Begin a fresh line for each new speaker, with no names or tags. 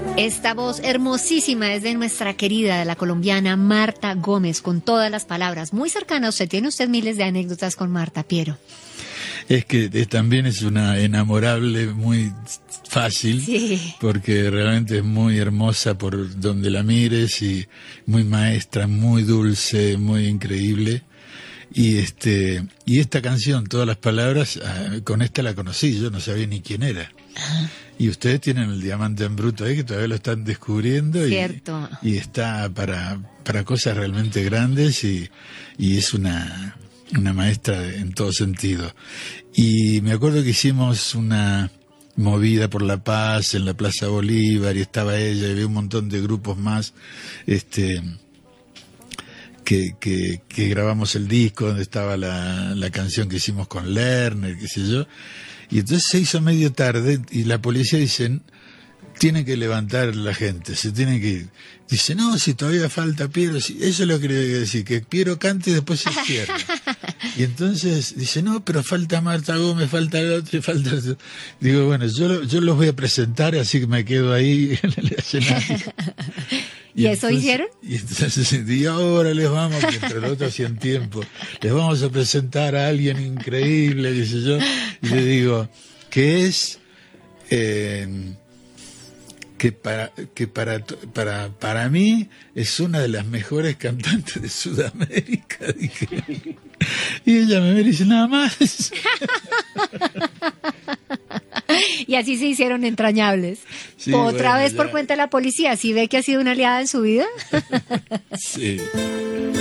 Esta voz hermosísima es de nuestra querida, de la colombiana Marta Gómez, con todas las palabras. Muy cercana a usted, tiene usted miles de anécdotas con Marta, Piero.
Es que también es una enamorable muy fácil,
Sí.
porque realmente es muy hermosa por donde la mires y muy maestra, muy dulce, muy increíble. Y esta canción, todas las palabras, con esta la conocí, yo no sabía ni quién era. Y ustedes tienen el diamante en bruto ahí, que todavía lo están descubriendo.
Cierto.
Y está para cosas realmente grandes y es una maestra en todo sentido. Y me acuerdo que hicimos una movida por la paz en la Plaza Bolívar, y estaba ella, y había un montón de grupos más, que grabamos el disco, donde estaba la canción que hicimos con Lerner, qué sé yo. Y entonces se hizo medio tarde y la policía dice, tiene que levantar la gente, se tiene que ir. Dice, no, si todavía falta Piero, eso es lo que le quería decir, que Piero cante y después se cierra. Y entonces dice, no, pero falta Marta Gómez, falta el otro, falta el otro. Digo, bueno, yo los voy a presentar, así que me quedo ahí en el escenario.
¿Y eso entonces, hicieron?
Y entonces, y ahora les vamos, mientras el otro hacían tiempo, les vamos a presentar a alguien increíble, dice yo, y le digo, que es, que para mí es una de las mejores cantantes de Sudamérica, dije. Y ella me dice, nada más.
Y así se hicieron entrañables.
Sí,
Otra
bueno,
vez
ya.
Por cuenta de la policía, ¿sí ve que ha sido una aliada en su vida?
Sí.